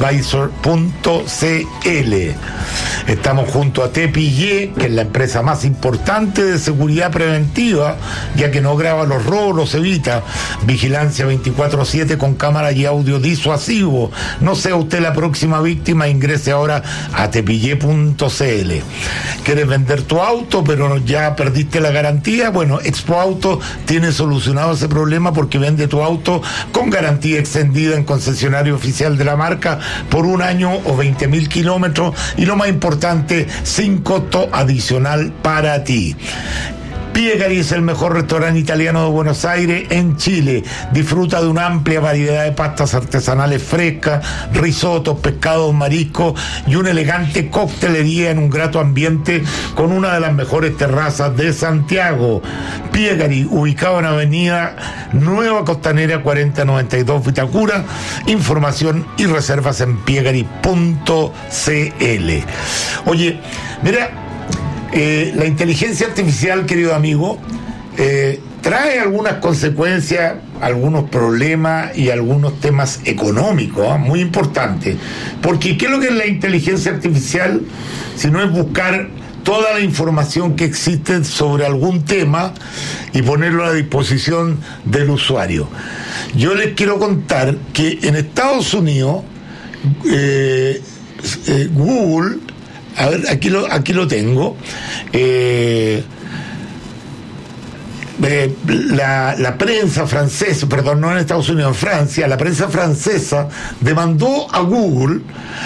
eAdvisor.cl. Estamos junto a TPY, que es la empresa más importante de seguridad preventiva, ya que no graba los robos, los evita. Vigilancia 24/7 con cámara y audio disuasivo. No sea usted la próxima víctima, ingrese ahora a tpy.cl. ¿Quieres vender tu auto pero ya perdiste la garantía? Bueno, Expo Auto tiene solucionado ese problema, porque vende tu auto con garantía extendida en concesionario oficial de la marca por 1 año o 20.000 kilómetros, y lo más importante, sin costo adicional para ti. Piegari es el mejor restaurante italiano de Buenos Aires, en Chile. Disfruta de una amplia variedad de pastas artesanales frescas, risotos, pescados, mariscos y una elegante coctelería en un grato ambiente con una de las mejores terrazas de Santiago. Piegari, ubicado en Avenida Nueva Costanera 4092 Vitacura. Información y reservas en piegari.cl. Oye, mira, la inteligencia artificial, querido amigo, trae algunas consecuencias, algunos problemas y algunos temas económicos muy importantes. Porque ¿qué es lo que es la inteligencia artificial? Si no es buscar toda la información que existe sobre algún tema y ponerlo a disposición del usuario. Yo les quiero contar que en Estados Unidos Google, a ver, aquí lo tengo. La prensa francesa, perdón, no en Estados Unidos, en Francia, la prensa francesa demandó a Google,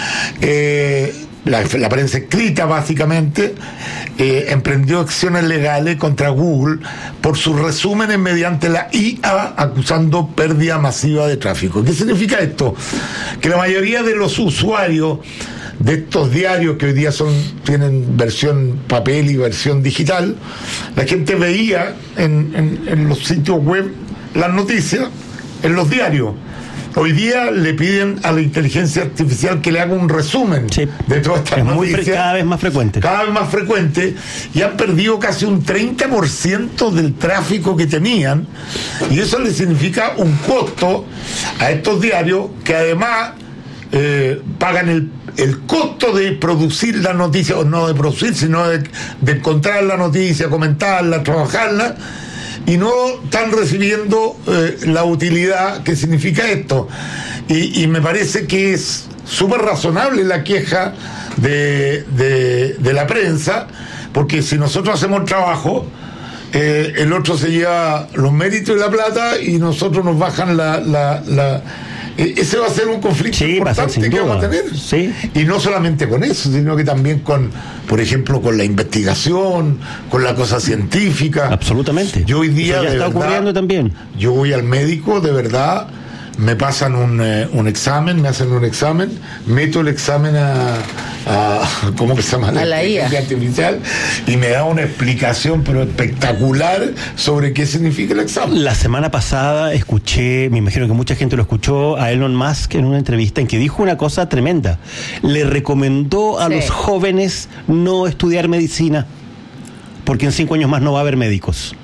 la prensa escrita básicamente, emprendió acciones legales contra Google por sus resúmenes mediante la IA, acusando pérdida masiva de tráfico. ¿Qué significa esto? Que la mayoría de los usuarios de estos diarios, que hoy día tienen versión papel y versión digital, la gente veía en los sitios web las noticias en los diarios. Hoy día le piden a la inteligencia artificial que le haga un resumen de todas estas noticias. Cada vez más frecuente. Cada vez más frecuente, y han perdido casi un 30% del tráfico que tenían, y eso le significa un costo a estos diarios, que además pagan el costo de producir la noticia, o no de producir, sino de encontrar la noticia, comentarla, trabajarla, y no están recibiendo la utilidad que significa esto. Y me parece que es súper razonable la queja de la prensa, porque si nosotros hacemos el trabajo, el otro se lleva los méritos y la plata, y nosotros nos bajan ese va a ser un conflicto importante que vamos a tener. Sí. Y no solamente con eso, sino que también con, por ejemplo, con la investigación, con la cosa científica. Absolutamente. Yo hoy día, eso ya está ocurriendo también. Yo voy al médico, de verdad, me pasan un examen, me hacen un examen, meto el examen ¿cómo que se llama? A la inteligencia artificial, y me da una explicación pero espectacular sobre qué significa el examen. La semana pasada escuché, me imagino que mucha gente lo escuchó, a Elon Musk en una entrevista en que dijo una cosa tremenda. Le recomendó a los jóvenes no estudiar medicina porque en 5 años más no va a haber médicos.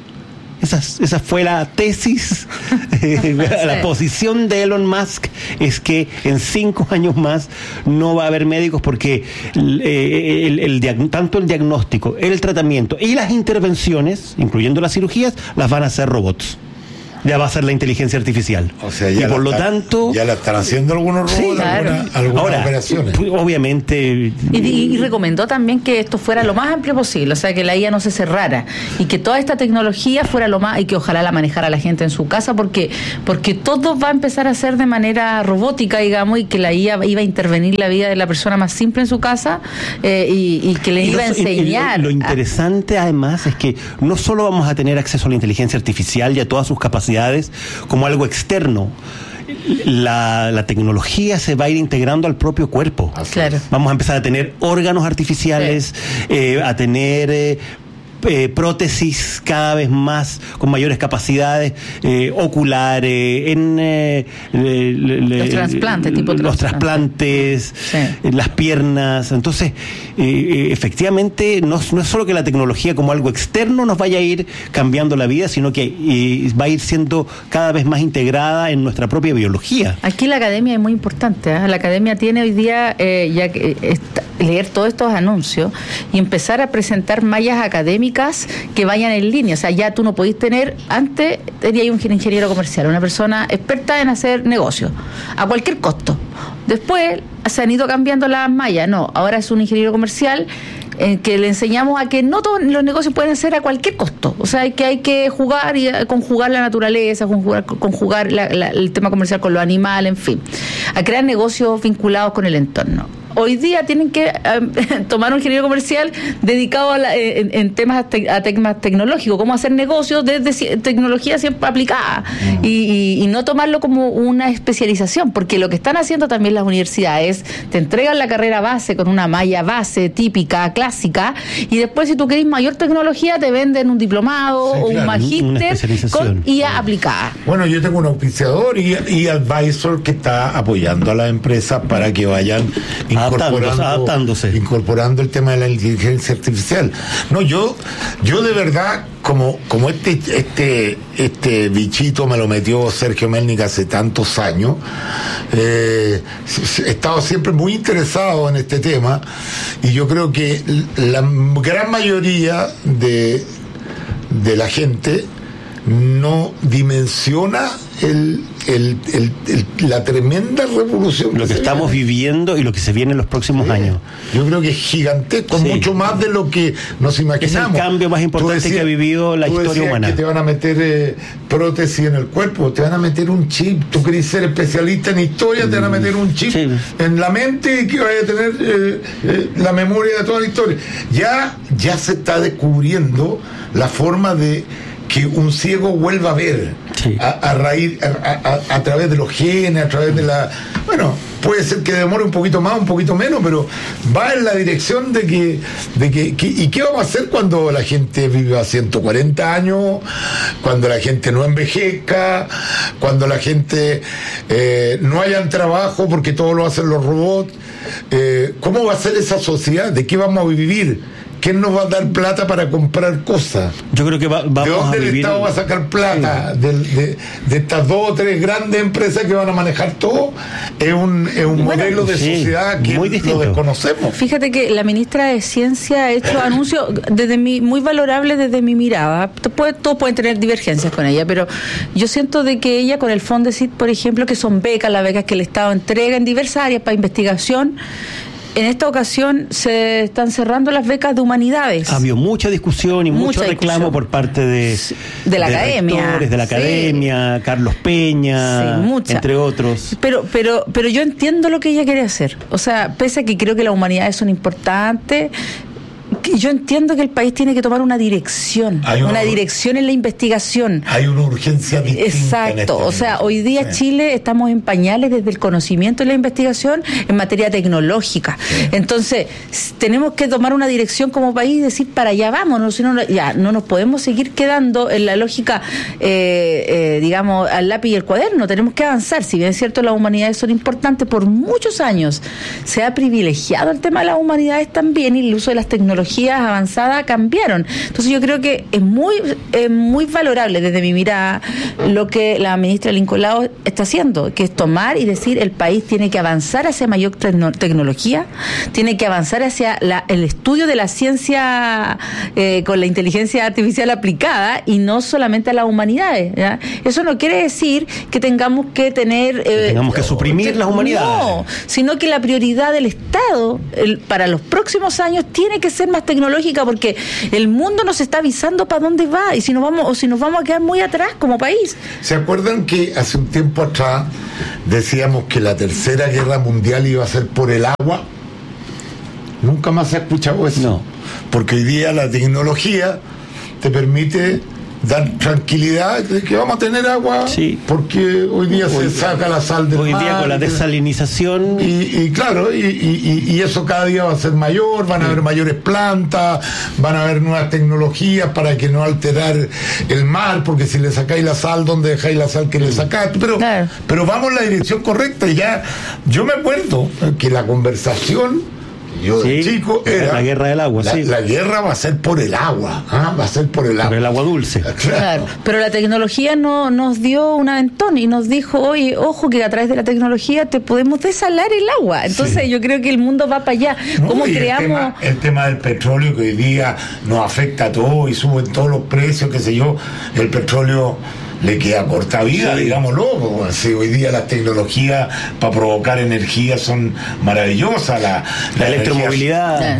Esa fue la tesis, la posición de Elon Musk es que en 5 años más no va a haber médicos porque tanto el diagnóstico, el tratamiento y las intervenciones, incluyendo las cirugías, las van a hacer robots. Ya va a ser la inteligencia artificial. O sea, ya y por lo tanto ya la están haciendo algunos robots, Sí, claro. algunas operaciones. Obviamente. Y recomendó también que esto fuera lo más amplio posible, o sea, que la IA no se cerrara y que toda esta tecnología fuera lo más, y que ojalá la manejara la gente en su casa, porque todo va a empezar a ser de manera robótica, digamos, y que la IA iba a intervenir la vida de la persona más simple en su casa, y que le iba a enseñar. Lo interesante además es que no solo vamos a tener acceso a la inteligencia artificial y a todas sus capacidades como algo externo. La tecnología se va a ir integrando al propio cuerpo. Claro. Vamos a empezar a tener órganos artificiales, a tener prótesis cada vez más con mayores capacidades oculares, los trasplantes, los trasplantes, las piernas. Entonces, efectivamente, no es solo que la tecnología como algo externo nos vaya a ir cambiando la vida, sino que va a ir siendo cada vez más integrada en nuestra propia biología. Aquí la academia es muy importante, ¿eh? La academia tiene hoy día ya que leer todos estos anuncios y empezar a presentar mallas académicas que vayan en línea. O sea, ya tú no podís tener, antes tenías un ingeniero comercial, una persona experta en hacer negocios a cualquier costo. Después se han ido cambiando las mallas. No, ahora es un ingeniero comercial que le enseñamos a que no todos los negocios pueden ser a cualquier costo. O sea, que hay que jugar y conjugar la naturaleza, conjugar el tema comercial con los animales, en fin, a crear negocios vinculados con el entorno. Hoy día tienen que tomar un ingeniero comercial dedicado en temas a temas tecnológicos, cómo hacer negocios desde tecnología siempre aplicada, y no tomarlo como una especialización, porque lo que están haciendo también las universidades, te entregan la carrera base con una malla base típica, clásica, y después si tú querés mayor tecnología te venden un diplomado o un magíster con IA aplicada. Bueno, yo tengo un auspiciador y advisor que está apoyando a las empresas para que vayan incorporando el tema de la inteligencia artificial. No, yo de verdad, como este bichito me lo metió Sergio Melnik hace tantos años, he estado siempre muy interesado en este tema, y yo creo que la gran mayoría de la gente no dimensiona la tremenda revolución lo que estamos viviendo y lo que se viene en los próximos años. Yo creo que es gigantesco, mucho más de lo que nos imaginamos. Es el cambio más importante que ha vivido la historia humana. Que te van a meter prótesis en el cuerpo, te van a meter un chip. Tú querés ser especialista en historia, te van a meter un chip en la mente, y que vaya a tener la memoria de toda la historia. Ya se está descubriendo la forma de que un ciego vuelva a ver, a través de los genes, a través de la... Bueno, puede ser que demore un poquito más, un poquito menos, pero va en la dirección de que ¿y qué vamos a hacer cuando la gente viva 140 años, cuando la gente no envejezca, cuando la gente no haya trabajo porque todo lo hacen los robots? ¿Cómo va a ser esa sociedad? ¿De qué vamos a vivir? ¿Quién nos va a dar plata para comprar cosas? Yo creo que vamos ¿de dónde a vivir... el Estado va a sacar plata? De estas 2 o 3 grandes empresas que van a manejar todo. Es un modelo de sociedad que lo desconocemos. Fíjate que la ministra de Ciencia ha hecho anuncios muy valorables desde mi mirada. Todos pueden tener divergencias con ella, pero yo siento de que ella, con el Fondesit, por ejemplo, que son las becas que el Estado entrega en diversas áreas para investigación, en esta ocasión se están cerrando las becas de humanidades. Ha habido mucha discusión y mucho reclamo por parte de la academia, rectores de la academia, Carlos Peña, entre otros. Pero yo entiendo lo que ella quiere hacer. O sea, pese a que creo que las humanidades son importantes, yo entiendo que el país tiene que tomar una dirección, dirección en la investigación. Hay una urgencia distinta. Exacto, o sea, hoy día Chile estamos en pañales desde el conocimiento y la investigación en materia tecnológica. Entonces, tenemos que tomar una dirección como país y decir, para allá vámonos, si no, ya no nos podemos seguir quedando en la lógica, digamos, al lápiz y el cuaderno. Tenemos que avanzar. Si bien es cierto, las humanidades son importantes, por muchos años se ha privilegiado el tema de las humanidades también, y el uso de las tecnologías avanzadas cambiaron. Entonces yo creo que es muy valorable desde mi mirada lo que la ministra Lincoln Lagos está haciendo, que es tomar y decir, el país tiene que avanzar hacia mayor tecnología, tiene que avanzar hacia el estudio de la ciencia con la inteligencia artificial aplicada, y no solamente a las humanidades, ¿ya? Eso no quiere decir que tengamos que tener... tengamos que suprimir las humanidades. No, sino que la prioridad del Estado para los próximos años tiene que ser más tecnológica, porque el mundo nos está avisando para dónde va, y si nos vamos a quedar muy atrás como país. ¿Se acuerdan que hace un tiempo atrás decíamos que la Tercera Guerra Mundial iba a ser por el agua? Nunca más se ha escuchado eso. No. Porque hoy día la tecnología te permite dar tranquilidad de que vamos a tener agua, porque hoy día se saca la sal del mar. Hoy día con la desalinización. Y claro, y eso cada día va a ser mayor, van a haber mayores plantas, van a haber nuevas tecnologías para que no alterar el mar, porque si le sacáis la sal, ¿dónde dejáis la sal que le sacaste? Pero vamos en la dirección correcta, y ya, yo me acuerdo que la conversación... Yo de chico era la guerra del agua, la guerra va a ser por el agua, va a ser por el agua. Por el agua dulce. Claro. Pero la tecnología nos dio un aventón y nos dijo, oye, ojo que a través de la tecnología te podemos desalar el agua. Entonces yo creo que el mundo va para allá. ¿Cómo creamos? El tema del petróleo, que hoy día nos afecta a todos y suben todos los precios, qué sé yo, el petróleo le queda corta vida, digámoslo. Si hoy día las tecnologías para provocar energía son maravillosas, la electromovilidad,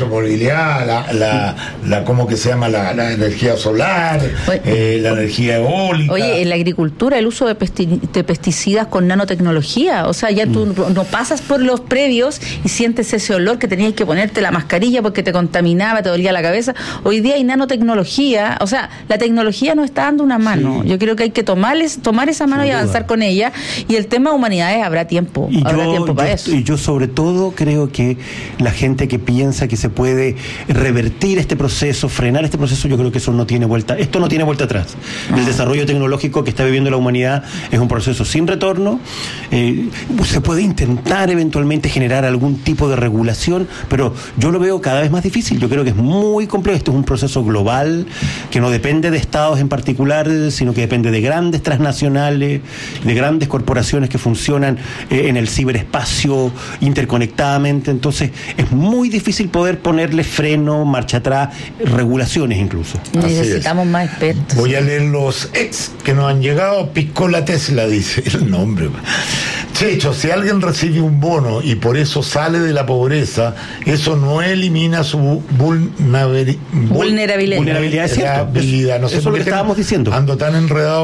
la ¿cómo que se llama? La energía solar, la energía eólica. Oye, en la agricultura el uso de pesticidas con nanotecnología, o sea, ya tú no pasas por los previos y sientes ese olor que tenías que ponerte la mascarilla porque te contaminaba, te dolía la cabeza. Hoy día hay nanotecnología, o sea, la tecnología nos está dando una mano. Yo creo que hay que tomar esa mano y avanzar con ella, y el tema de humanidades habrá tiempo para eso. Y yo sobre todo creo que la gente que piensa que se puede revertir este proceso, frenar este proceso, yo creo que esto no tiene vuelta atrás. El desarrollo tecnológico que está viviendo la humanidad es un proceso sin retorno. Se puede intentar eventualmente generar algún tipo de regulación, pero yo lo veo cada vez más difícil. Yo creo que es muy complejo. Esto es un proceso global que no depende de estados en particular, sino que depende de grandes transnacionales, de grandes corporaciones que funcionan en el ciberespacio interconectadamente. Entonces es muy difícil poder ponerle freno, marcha atrás, regulaciones incluso. Necesitamos más expertos. Voy a leer los ex que nos han llegado. Piscola Tesla dice el nombre. Checho, si alguien recibe un bono y por eso sale de la pobreza, eso no elimina su vulnerabilidad. Es cierto. No sé, eso es lo que estábamos diciendo. Ando tan enredado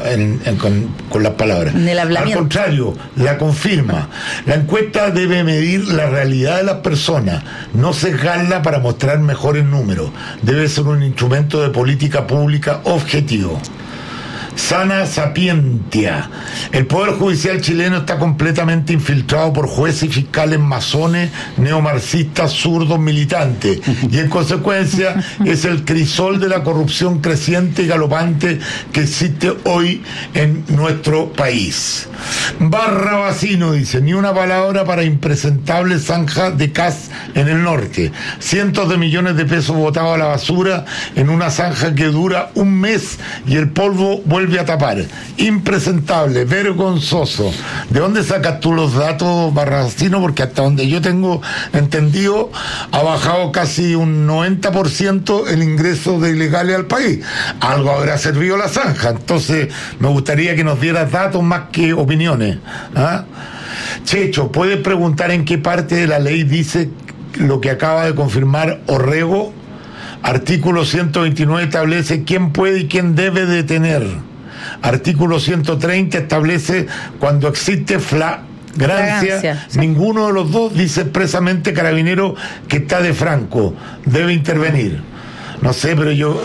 con las palabras. Al contrario, la confirma. La encuesta debe medir la realidad de las personas, no sesgarla para mostrar mejores números. Debe ser un instrumento de política pública objetivo. Sana Sapientia. El Poder Judicial chileno está completamente infiltrado por jueces y fiscales masones, neomarxistas, zurdos, militantes, y en consecuencia es el crisol de la corrupción creciente y galopante que existe hoy en nuestro país. Barrabasino dice, ni una palabra para impresentable zanja de CAS en el norte. Cientos de millones de pesos botados a la basura en una zanja que dura un mes y el polvo vuelve a tapar. Impresentable, vergonzoso. ¿De dónde sacas tú los datos, Barracino? Porque hasta donde yo tengo entendido ha bajado casi un 90% el ingreso de ilegales al país. Algo habrá servido la zanja. Entonces me gustaría que nos dieras datos más que opiniones. Checho, ¿puedes preguntar en qué parte de la ley dice lo que acaba de confirmar Orrego? Artículo 129 establece quién puede y quién debe detener. Artículo 130 establece cuando existe Grancia. Ninguno de los dos dice expresamente Carabinero que está de franco, debe intervenir. No sé, pero yo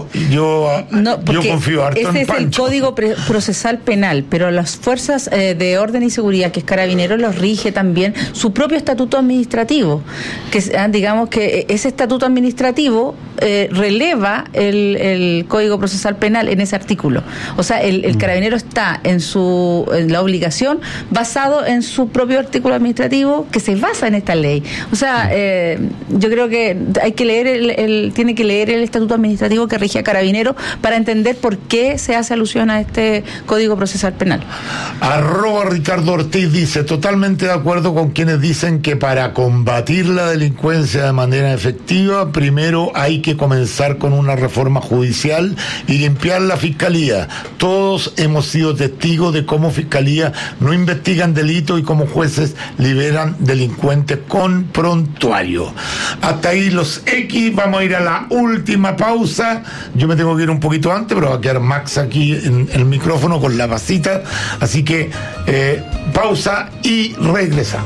confío harto en ese es Pancho. el Código Procesal Penal, pero las fuerzas de orden y seguridad, que es Carabineros, los rige también su propio estatuto administrativo, que digamos que ese estatuto administrativo releva el Código Procesal Penal en ese artículo. O sea, el Carabinero está en la obligación basado en su propio artículo administrativo que se basa en esta ley. O sea, yo creo que hay que leer tiene que leer el estatuto administrativo que rige a Carabineros para entender por qué se hace alusión a este Código Procesal Penal. @Ricardo Ortiz dice: totalmente de acuerdo con quienes dicen que para combatir la delincuencia de manera efectiva, primero hay que comenzar con una reforma judicial y limpiar la fiscalía. Todos hemos sido testigos de cómo fiscalía no investigan delitos y cómo jueces liberan delincuentes con prontuario. Hasta ahí los X. Vamos a ir a la última pausa. Yo me tengo que ir un poquito antes, pero va a quedar Max aquí en el micrófono con la vasita. Así que pausa y regresamos.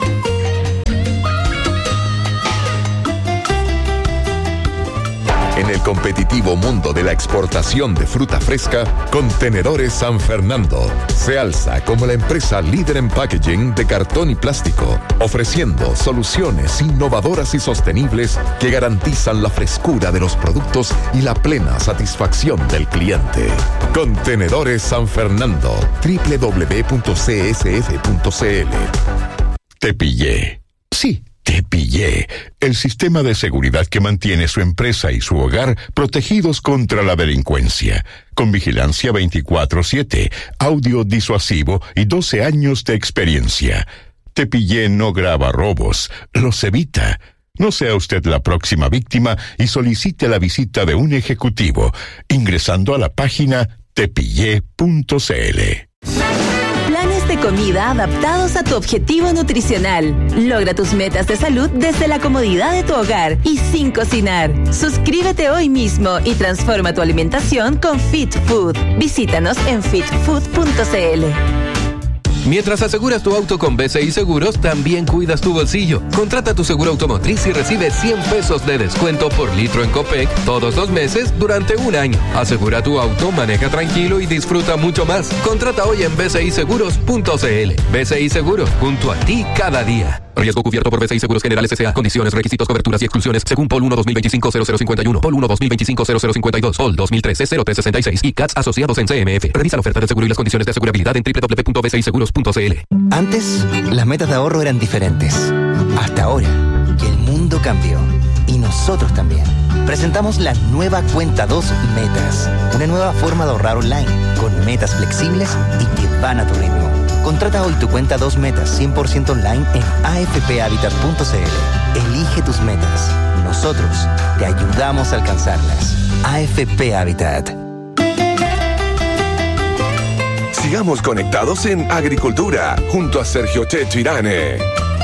En el competitivo mundo de la exportación de fruta fresca, Contenedores San Fernando se alza como la empresa líder en packaging de cartón y plástico, ofreciendo soluciones innovadoras y sostenibles que garantizan la frescura de los productos y la plena satisfacción del cliente. Contenedores San Fernando, www.csf.cl. Te pillé. Sí. Te pillé. El sistema de seguridad que mantiene su empresa y su hogar protegidos contra la delincuencia. Con vigilancia 24/7, audio disuasivo y 12 años de experiencia. Te pillé no graba robos, los evita. No sea usted la próxima víctima y solicite la visita de un ejecutivo ingresando a la página tepillé.cl. Planes de comida adaptados a tu objetivo nutricional. Logra tus metas de salud desde la comodidad de tu hogar y sin cocinar. Suscríbete hoy mismo y transforma tu alimentación con Fit Food. Visítanos en fitfood.cl. Mientras aseguras tu auto con BCI Seguros, también cuidas tu bolsillo. Contrata tu seguro automotriz y recibe 100 pesos de descuento por litro en Copec todos los meses durante un año. Asegura tu auto, maneja tranquilo y disfruta mucho más. Contrata hoy en bciseguros.cl. BCI Seguros, junto a ti cada día. Riesgo cubierto por BCI Seguros Generales S.A. Condiciones, requisitos, coberturas y exclusiones según POL 1 2025-0051, POL 1 2025-0052, POL 2013-0366 y CATS asociados en CMF. Revisa la oferta del seguro y las condiciones de asegurabilidad en www.bciseguros.cl. Antes, las metas de ahorro eran diferentes. Hasta ahora, que el mundo cambió. Y nosotros también. Presentamos la nueva Cuenta 2 Metas. Una nueva forma de ahorrar online, con metas flexibles y que van a tu ritmo. Contrata hoy tu Cuenta 2 Metas 100% online en afphabitat.cl. Elige tus metas. Nosotros te ayudamos a alcanzarlas. AFP Habitat. Sigamos conectados en Agricultura, junto a Sergio Checho Irane.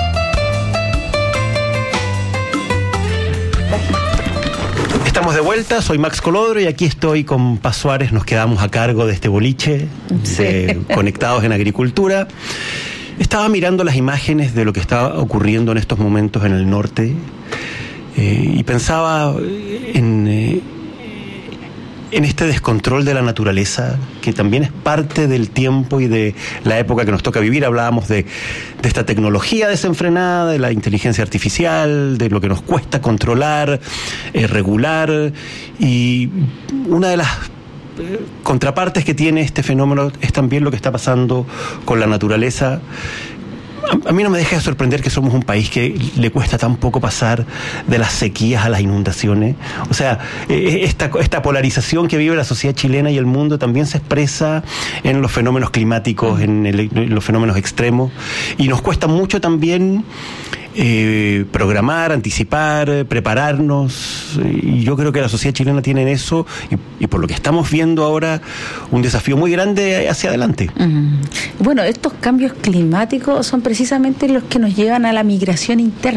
Estamos de vuelta, soy Max Colodro y aquí estoy con Paz Suárez. Nos quedamos a cargo de este boliche de Conectados en Agricultura. Estaba mirando las imágenes de lo que estaba ocurriendo en estos momentos en el norte y pensaba en este descontrol de la naturaleza, que también es parte del tiempo y de la época que nos toca vivir. Hablábamos de esta tecnología desenfrenada, de la inteligencia artificial, de lo que nos cuesta controlar, regular, y una de las contrapartes que tiene este fenómeno es también lo que está pasando con la naturaleza. A mí no me deja de sorprender que somos un país que le cuesta tan poco pasar de las sequías a las inundaciones. O sea, esta polarización que vive la sociedad chilena y el mundo también se expresa en los fenómenos climáticos, en los fenómenos extremos, y nos cuesta mucho también programar, anticipar, prepararnos, y yo creo que la sociedad chilena tiene en eso, y por lo que estamos viendo ahora, un desafío muy grande hacia adelante. Bueno, estos cambios climáticos son precisamente los que nos llevan a la migración interna.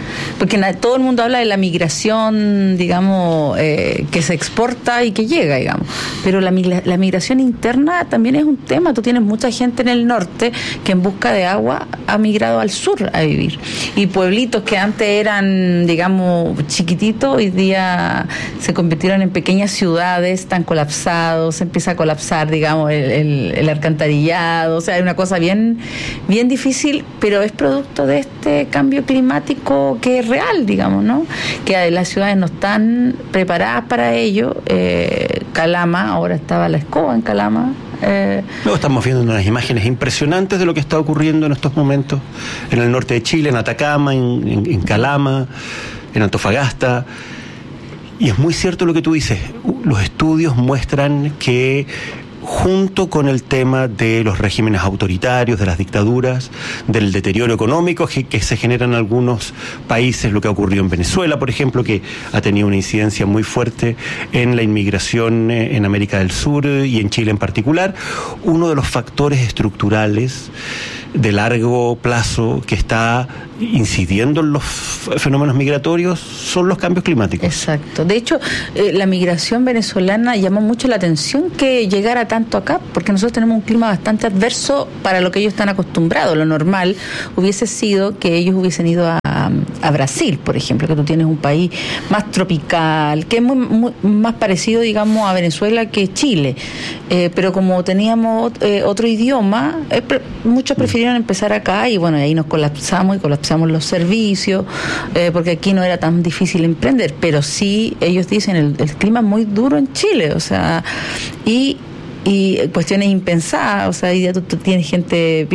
porque todo el mundo habla de la migración, digamos, que se exporta y que llega, digamos, pero la migración interna también es un tema. Tú tienes mucha gente en el norte que en busca de agua ha migrado al sur a vivir, y pueblitos que antes eran, digamos, chiquititos, hoy día se convirtieron en pequeñas ciudades, están colapsados, se empieza a colapsar, digamos, el alcantarillado, o sea, es una cosa bien difícil, pero es producto de este cambio climático que es real, digamos, ¿no? Que las ciudades no están preparadas para ello. Calama, ahora estaba la escoba en Calama. Luego estamos viendo unas imágenes impresionantes de lo que está ocurriendo en estos momentos en el norte de Chile, en Atacama, en Calama, en Antofagasta. Y es muy cierto lo que tú dices. Los estudios muestran que junto con el tema de los regímenes autoritarios, de las dictaduras, del deterioro económico que se genera en algunos países, lo que ha ocurrido en Venezuela, por ejemplo, que ha tenido una incidencia muy fuerte en la inmigración en América del Sur y en Chile en particular, uno de los factores estructurales de largo plazo que está incidiendo en los fenómenos migratorios son los cambios climáticos. Exacto. De hecho, la migración venezolana llamó mucho la atención que llegara tanto acá, porque nosotros tenemos un clima bastante adverso para lo que ellos están acostumbrados. Lo normal hubiese sido que ellos hubiesen ido a Brasil, por ejemplo, que tú tienes un país más tropical, que es muy más parecido, digamos, a Venezuela que Chile. Pero como teníamos otro idioma, muchos prefirieron empezar acá, y bueno, ahí nos colapsamos los servicios, porque aquí no era tan difícil emprender, pero sí, ellos dicen, el clima es muy duro en Chile, o sea, y cuestiones impensadas, o sea, ahí ya tú tienes gente